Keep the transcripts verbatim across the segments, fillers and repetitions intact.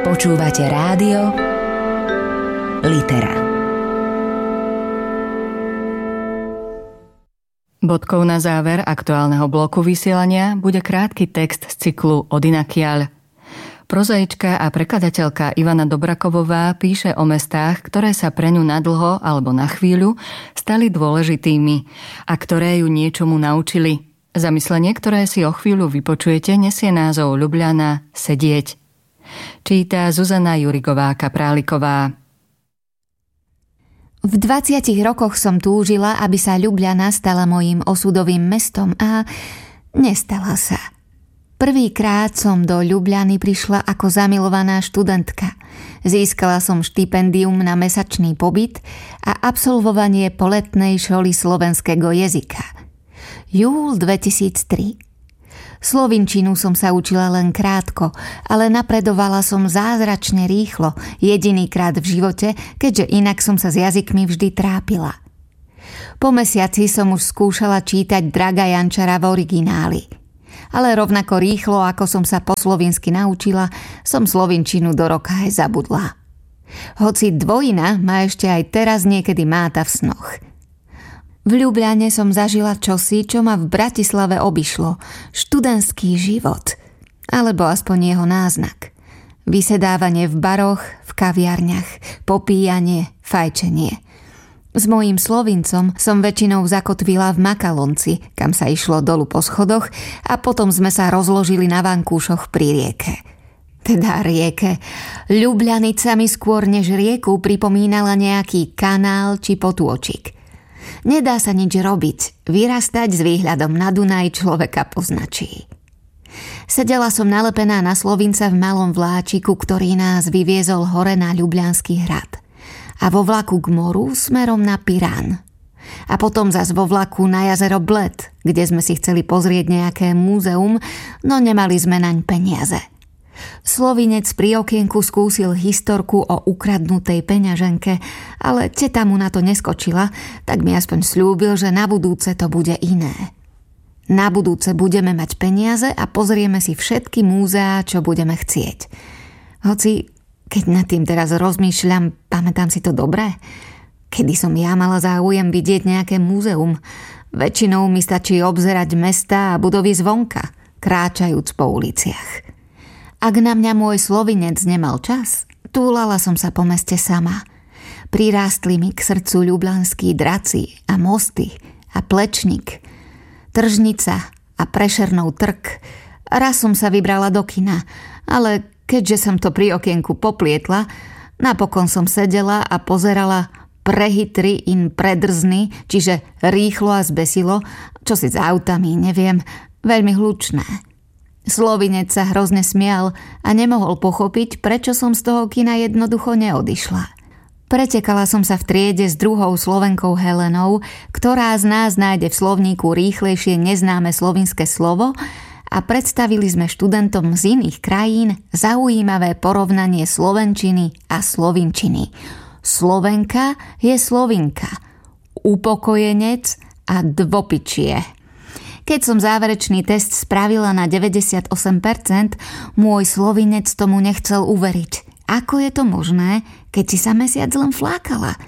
Počúvate rádio Litera. Bodkou na záver aktuálneho bloku vysielania bude krátky text z cyklu Odinakiaľ. Prozaička a prekladateľka Ivana Dobrakovová píše o mestách, ktoré sa pre ňu nadlho alebo na chvíľu stali dôležitými a ktoré ju niečomu naučili. Zamyslenie, ktoré si o chvíľu vypočujete, nesie názov Ľubľana sedieť. Číta Zuzana Jurigová-Kapráliková. V dvadsiatich rokoch som túžila, aby sa Ľubľana stala mojím osudovým mestom a nestala sa. Prvýkrát som do Ľubľany prišla ako zamilovaná študentka. Získala som štipendium na mesačný pobyt a absolvovanie poletnej školy slovenského jazyka. Júl dvetisíctri. Slovinčinu som sa učila len krátko, ale napredovala som zázračne rýchlo, jedinýkrát v živote, keďže inak som sa s jazykmi vždy trápila. Po mesiaci som už skúšala čítať Draga Jančara v origináli. Ale rovnako rýchlo, ako som sa po slovinsky naučila, som slovinčinu do roka aj zabudla. Hoci dvojina ma ešte aj teraz niekedy máta v snoch. V Ľubľane som zažila čosi, čo ma v Bratislave obišlo. Študentský život. Alebo aspoň jeho náznak. Vysedávanie v baroch, v kaviarniach, popíjanie, fajčenie. S mojím Slovincom som väčšinou zakotvila v Makalonci, kam sa išlo dolu po schodoch a potom sme sa rozložili na vankúšoch pri rieke. Teda rieke. Ľubľanica mi skôr než rieku pripomínala nejaký kanál či potôčik. Nedá sa nič robiť, vyrastať s výhľadom na Dunaj človeka poznačí. Sedela som nalepená na Slovinca v malom vláčiku, ktorý nás vyviezol hore na Ľubľanský hrad. A vo vlaku k moru smerom na Pirán. A potom zas vo vlaku na jazero Bled, kde sme si chceli pozrieť nejaké múzeum, no nemali sme naň peniaze. Slovinec pri okienku skúsil historku o ukradnutej peňaženke, ale teta mu na to neskočila, tak mi aspoň sľúbil, že na budúce to bude iné. Na budúce budeme mať peniaze a pozrieme si všetky múzeá, čo budeme chcieť. Hoci, keď nad tým teraz rozmýšľam, pamätám si to dobre? Kedy som ja mala záujem vidieť nejaké múzeum? Väčšinou mi stačí obzerať mesta a budovy zvonka, kráčajúc po uliciach. Ak na mňa môj Slovinec nemal čas, túlala som sa po meste sama. Prirástli mi k srdcu ľublanskí draci a mosty a Plečník, Tržnica a Prešernov trk. Raz som sa vybrala do kina, ale keďže som to pri okienku poplietla, napokon som sedela a pozerala Prehitry in predrzny, čiže rýchlo a zbesilo, čo si s autami, neviem, veľmi hlučné. Slovinec sa hrozne smial a nemohol pochopiť, prečo som z toho kina jednoducho neodišla. Pretekala som sa v triede s druhou Slovenkou Helenou, ktorá z nás nájde v slovníku rýchlejšie neznáme slovinské slovo, a predstavili sme študentom z iných krajín zaujímavé porovnanie slovenčiny a slovinčiny. Slovenka je Slovinka, upokojenec a dvopičie. Keď som záverečný test spravila na deväťdesiatosem percent, môj Slovinec tomu nechcel uveriť. Ako je to možné, keď si sa mesiac len flákala?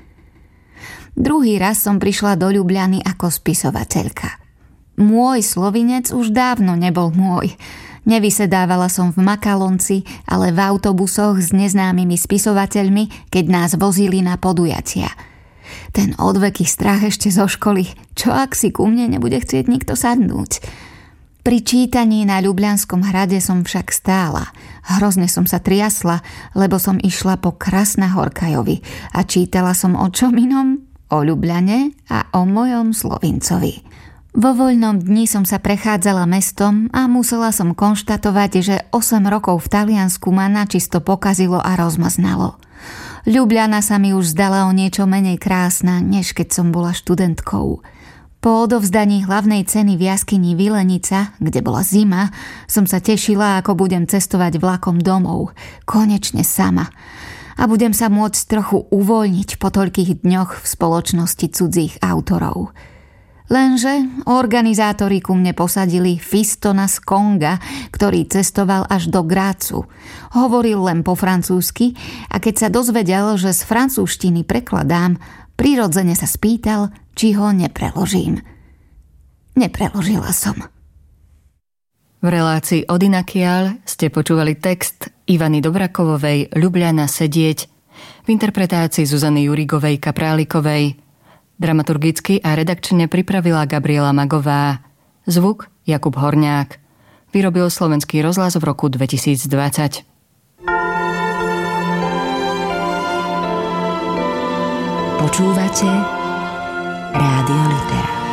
Druhý raz som prišla do Ľubľany ako spisovateľka. Môj Slovinec už dávno nebol môj. Nevysedávala som v Makalonci, ale v autobusoch s neznámymi spisovateľmi, keď nás vozili na podujatia. Ten odveký strach ešte zo školy. Čo ak si ku mne nebude chcieť nikto sadnúť? Pri čítaní na Ľubľanskom hrade som však stála. Hrozne som sa triasla, lebo som išla po Krasnahorkajovi a čítala som o čom inom? O Ľubľane a o mojom Slovincovi. Vo voľnom dni som sa prechádzala mestom a musela som konštatovať, že osem rokov v Taliansku ma načisto pokazilo a rozmaznalo. Ľubľana sa mi už zdala o niečo menej krásna, než keď som bola študentkou. Po odovzdaní hlavnej ceny v jaskyni Vilenica, kde bola zima, som sa tešila, ako budem cestovať vlakom domov. Konečne sama. A budem sa môcť trochu uvoľniť po toľkých dňoch v spoločnosti cudzích autorov. Lenže organizátori ku mne posadili Fistona z Konga, ktorý cestoval až do Grácu. Hovoril len po francúzsky a keď sa dozvedel, že z francúzštiny prekladám, prirodzene sa spýtal, či ho nepreložím. Nepreložila som. V relácii Odinakiaľ ste počúvali text Ivany Dobrakovovej Ľubľana sedieť v interpretácii Zuzany Jurigovej Kaprálikovej. Dramaturgicky a redakčne pripravila Gabriela Magová. Zvuk Jakub Horňák. Vyrobil Slovenský rozhlas v roku dvetisícdvadsať. Počúvate Rádio Litera.